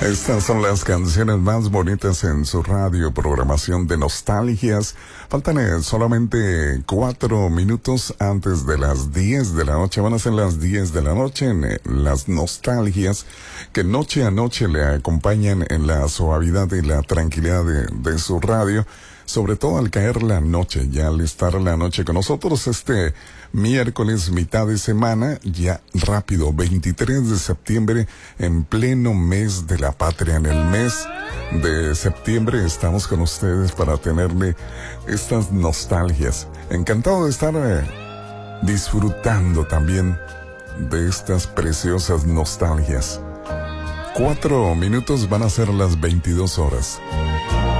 Estas son las canciones más bonitas en su radio, programación de nostalgias. Faltan solamente 4 minutos antes de las 10 de la noche. Van a ser las 10 de la noche en las nostalgias que noche a noche le acompañan en la suavidad y la tranquilidad de su radio. Sobre todo al caer la noche, ya al estar la noche con nosotros este miércoles, mitad de semana, ya rápido, 23 de septiembre, en pleno mes de la patria. En el mes de septiembre estamos con ustedes para tenerle estas nostalgias. Encantado de estar disfrutando también de estas preciosas nostalgias. 4 minutos van a ser las 22 horas.